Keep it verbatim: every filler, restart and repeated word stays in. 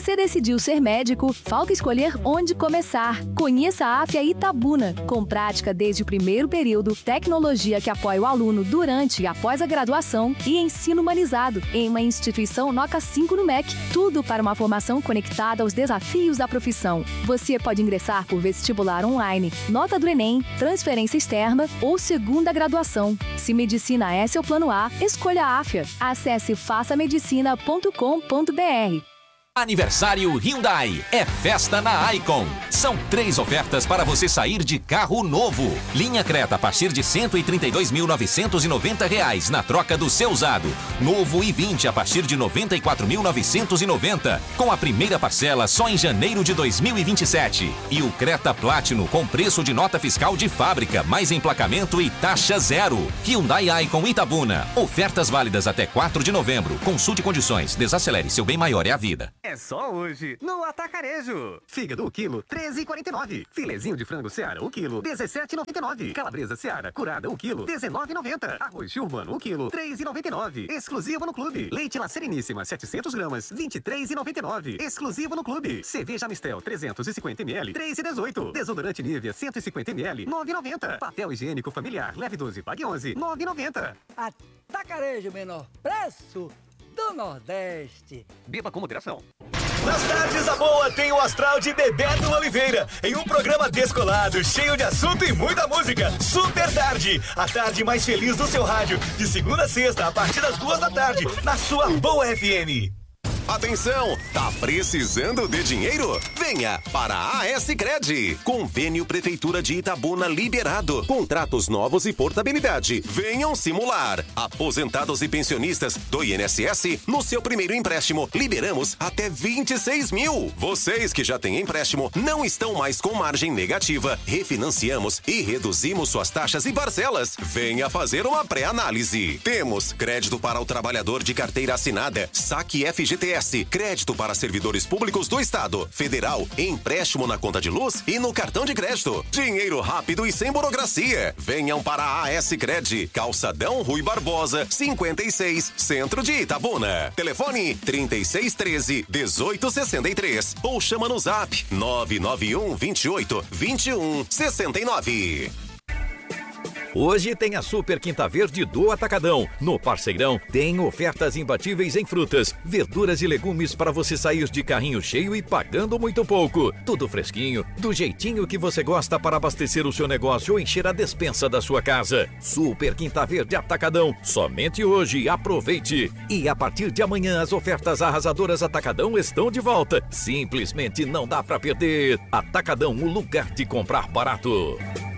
você decidiu ser médico, falta escolher onde começar. Conheça a Afya Itabuna, com prática desde o primeiro período, tecnologia que apoia o aluno durante e após a graduação e ensino humanizado em uma instituição Nota cinco no M E C. Tudo para uma formação conectada aos desafios da profissão. Você pode ingressar por vestibular online, nota do Enem, transferência externa ou segunda graduação. Se medicina é seu plano A, escolha a Afya. Acesse faça medicina ponto com ponto br. Aniversário Hyundai. É festa na Icon. São três ofertas para você sair de carro novo. Linha Creta a partir de cento e trinta e dois mil novecentos e noventa reais na troca do seu usado. Novo i vinte a partir de noventa e quatro mil novecentos e noventa, com a primeira parcela só em janeiro de dois mil e vinte e sete. E o Creta Platinum com preço de nota fiscal de fábrica, mais emplacamento e taxa zero. Hyundai Icon Itabuna. Ofertas válidas até quatro de novembro. Consulte condições. Desacelere, seu bem maior é a vida. É só hoje, no Atacarejo. Fígado, o quilo, treze e quarenta e nove. Filezinho de frango Seara, o quilo, dezessete e noventa e nove. Calabresa Seara, curada, o quilo, dezenove e noventa. Arroz Urbano, o quilo, três e noventa e nove. Exclusivo no Clube. Leite La Sereníssima, setecentos gramas, vinte e três e noventa e nove. Exclusivo no Clube. Cerveja Mistel, trezentos e cinquenta mililitros, três e dezoito. Desodorante Nivea, cento e cinquenta mililitros, nove e noventa. Papel higiênico familiar, leve doze, pague onze, nove e noventa. Atacarejo, menor preço do Nordeste. Beba com moderação. Nas tardes da boa tem o Astral de Bebeto Oliveira, em um programa descolado, cheio de assunto e muita música. Super Tarde, a tarde mais feliz do seu rádio, de segunda a sexta, a partir das duas da tarde, na sua Boa F M. Atenção, tá precisando de dinheiro? Venha para a AS Cred. Convênio Prefeitura de Itabuna liberado. Contratos novos e portabilidade. Venham simular. Aposentados e pensionistas do I N S S, no seu primeiro empréstimo, liberamos até vinte e seis mil. Vocês que já têm empréstimo não estão mais com margem negativa. Refinanciamos e reduzimos suas taxas e parcelas. Venha fazer uma pré-análise. Temos crédito para o trabalhador de carteira assinada, saque F G T S, crédito para servidores públicos do Estado, federal, empréstimo na conta de luz e no cartão de crédito. Dinheiro rápido e sem burocracia. Venham para a AS Cred, Calçadão Rui Barbosa, cinquenta e seis, Centro de Itabuna. Telefone trinta e seis treze, dezoito sessenta e três ou chama no Zap nove nove um, vinte e oito, vinte e um, sessenta e nove. Hoje tem a Super Quinta Verde do Atacadão. No Parceirão tem ofertas imbatíveis em frutas, verduras e legumes para você sair de carrinho cheio e pagando muito pouco. Tudo fresquinho, do jeitinho que você gosta para abastecer o seu negócio ou encher a despensa da sua casa. Super Quinta Verde Atacadão. Somente hoje, aproveite. E a partir de amanhã as ofertas arrasadoras Atacadão estão de volta. Simplesmente não dá para perder. Atacadão, o lugar de comprar barato.